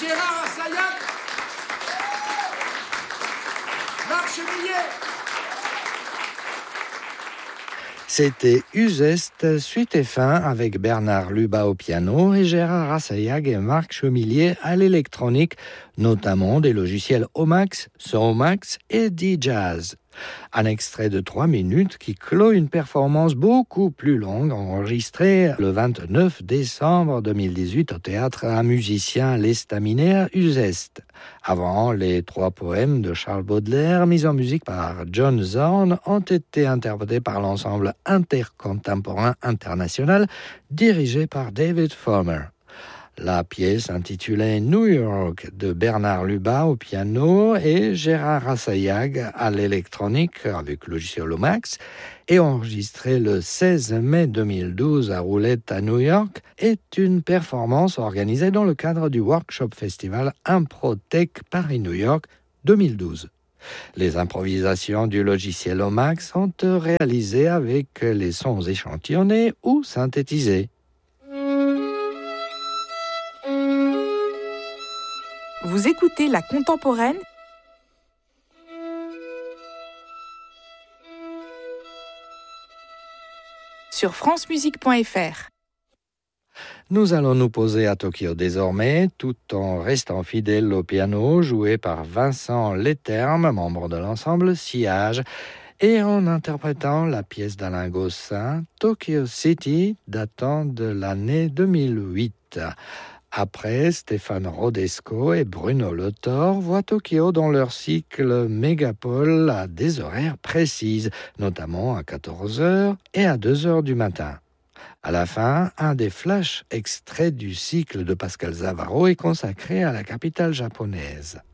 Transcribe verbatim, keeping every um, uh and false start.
Gérard Assayag, Marc Chemillet. C'était Uzeste, suite et fin avec Bernard Lubat au piano et Gérard Assayag et Marc Chemillet à l'électronique, notamment des logiciels Omax, Somax et D-Jazz. Un extrait de trois minutes qui clôt une performance beaucoup plus longue enregistrée le vingt-neuf décembre deux mille dix-huit au théâtre Un musicien l'estaminaire Uzeste. Avant, les trois poèmes de Charles Baudelaire mis en musique par John Zorn ont été interprétés par l'ensemble intercontemporain international dirigé par David Fomer. La pièce intitulée New York de Bernard Lubat au piano et Gérard Assayag à l'électronique avec le logiciel Lomax est enregistrée le seize mai deux mille douze à Roulette à New York est une performance organisée dans le cadre du Workshop Festival Improtech Paris-New York deux mille douze. Les improvisations du logiciel Lomax sont réalisées avec les sons échantillonnés ou synthétisés. Vous écoutez La Contemporaine sur francemusique point f r. Nous allons nous poser à Tokyo désormais, tout en restant fidèles au piano joué par Vincent Leterme, membre de l'ensemble Sillage, et en interprétant la pièce d'Alain Gossin, Tokyo City, datant de l'année deux mille huit. Après, Stéphane Rodesco et Bruno Le Thor voient Tokyo dans leur cycle Mégapole à des horaires précises, notamment à quatorze heures et à deux heures du matin. À la fin, un des flash extraits du cycle de Pascal Zavaro est consacré à la capitale japonaise.